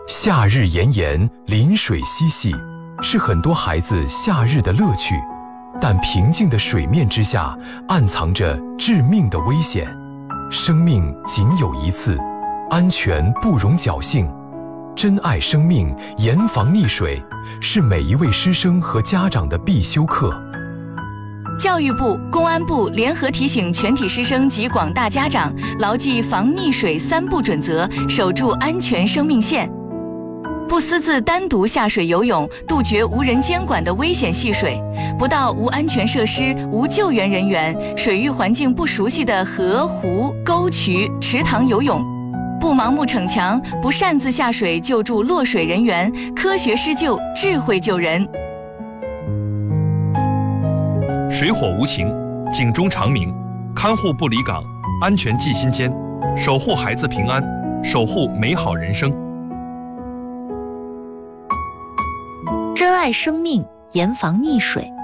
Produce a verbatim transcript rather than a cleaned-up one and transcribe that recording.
夏日炎炎，临水嬉戏，是很多孩子夏日的乐趣。但平静的水面之下，暗藏着致命的危险。生命仅有一次，安全不容侥幸。珍爱生命，严防溺水，是每一位师生和家长的必修课。 教育部、公安部联合提醒全体师生及广大家长，牢记防溺水三不准则，守住安全生命线。不私自单独下水游泳，杜绝无人监管的危险戏水；不到无安全设施、无救援人员、水域环境不熟悉的河、湖、沟渠、池塘游泳；不盲目逞强，不擅自下水救助落水人员，科学施救，智慧救人。 水火无情，警钟长鸣，看护不离岗，安全记心间，守护孩子平安，守护美好人生。 珍爱生命，严防溺水。